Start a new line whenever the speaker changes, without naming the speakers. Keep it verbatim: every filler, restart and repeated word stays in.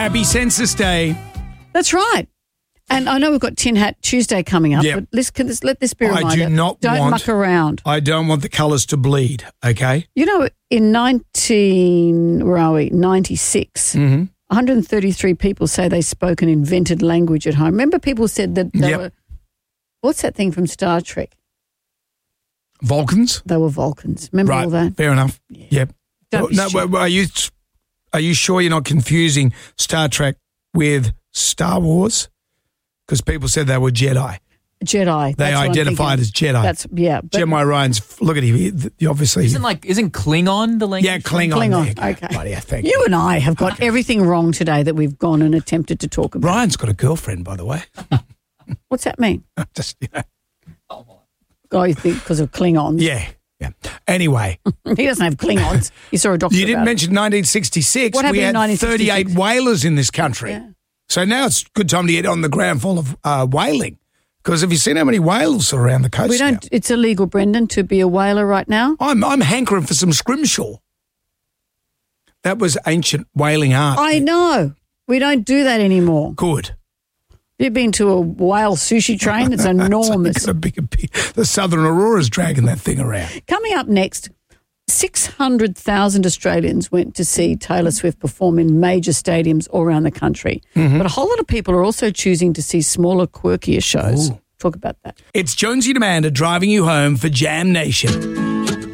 Happy Census Day.
That's right. And I know we've got Tin Hat Tuesday coming up,
Yep.
but let's, can this, let this be a
I
reminder.
do not
Don't
want-
muck around.
I don't want the colours to bleed, okay?
You know, in nineteen, where are we, ninety-six,
Mm-hmm.
one hundred thirty-three people say they spoke an invented language at home. Remember people said that they
Yep.
were, what's that thing from Star Trek?
Vulcans?
They were Vulcans. Remember
Right,
all that?
fair enough. Yep.
Don't be
no,
stupid.
are you are you sure you're not confusing Star Trek with Star Wars? Because people said they were Jedi.
Jedi.
They
that's what I'm
identified
thinking.
as Jedi.
That's, yeah. But
Jeremiah Ryan's, look at him, he- he obviously.
Isn't like isn't Klingon the language?
yeah, Klingon.
Klingon,
there you go.
okay.
Bloody hell, thank
you
you.
and I have got everything wrong today that we've gone and attempted to talk about.
Ryan's got a girlfriend, by the way.
What's that mean?
Just, you know.
Oh, you think because of Klingons?
Yeah, yeah. Anyway,
He doesn't have Klingons. You saw a doctor
you didn't
about it.
mention nineteen sixty-six.
What happened
we
in
had
nineteen sixty-six?
thirty-eight whalers in this country.
Yeah.
So now it's a good time to get on the ground full of uh, whaling. Because have you seen how many whales are around the coast
We don't.
now?
It's illegal, Brendan, to be a whaler right now.
I'm, I'm hankering for some scrimshaw. That was ancient whaling art.
I know. We don't do that anymore.
Good.
You've been to a whale sushi train. It's enormous.
It's a big, big, the Southern Aurora's dragging that thing around.
Coming up next, six hundred thousand Australians went to see Taylor Swift perform in major stadiums all around the country.
Mm-hmm.
But a whole lot of people are also choosing to see smaller, quirkier shows.
Ooh.
Talk about that.
It's Jonesy and Amanda driving you home for Jam Nation.